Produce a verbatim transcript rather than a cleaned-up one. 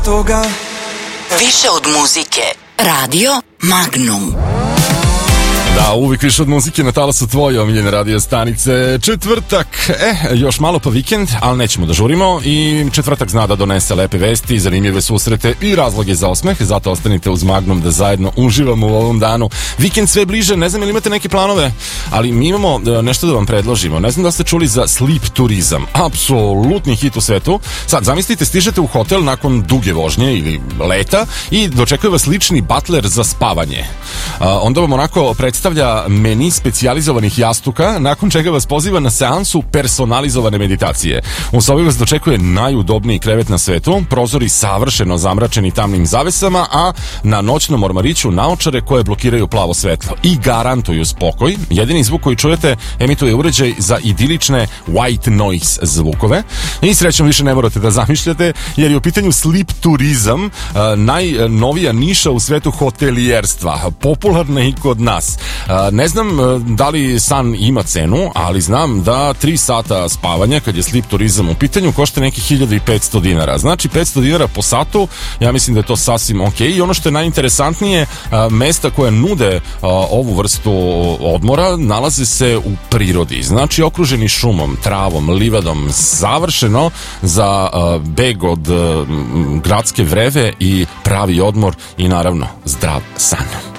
toga. Više od muzike. Radio Magnum. Da, uvijek više od muzike na talasu tvoje omiljene radio stanice. Četvrtak, eh, još malo pa vikend, ali nećemo da žurimo i četvrtak zna da donese lepe vesti, zanimljive susrete i razloge za osmeh, zato ostanite uz Magnum da zajedno uživamo u ovom danu. Vikend sve bliže, ne znam ili imate neke planove, ali mi imamo nešto da vam predložimo. Ne znam da ste čuli za sleep turizam, apsolutni hit u svetu. Sad, zamislite, stižete u hotel nakon duge vožnje ili leta i dočekuje vas lični butler za spavanje. A, onda vam onako predstavlja meni specijalizovanih jastuka, nakon čega vas poziva na seansu personalizovane meditacije. U sobi vas dočekuje najudobniji krevet na svetu, prozori savršeno zamračeni tamnim zavesama, a na noćnom ormariću naočare koje blokiraju plavo svetlo i garantuju spokoj. Jedini zvuk koji čujete emituje uređaj za idilične white noise zvukove i srećom više ne morate da zamišljate, jer je u pitanju sleep turizam, najnovija niša u svetu hotelijerstva, popularna i kod nas. Ne znam da li san ima cenu, ali znam da tri sata spavanja, kad je sleep turizam u pitanju, košta neki hiljadu petsto dinara. Znači petsto dinara po satu, ja mislim da je to sasvim ok. I ono što je najinteresantnije, mesta koja nude ovu vrstu odmora nalaze se u prirodi. Znači okruženi šumom, travom, livadom, savršeno za beg od gradske vreve i pravi odmor i naravno zdrav san.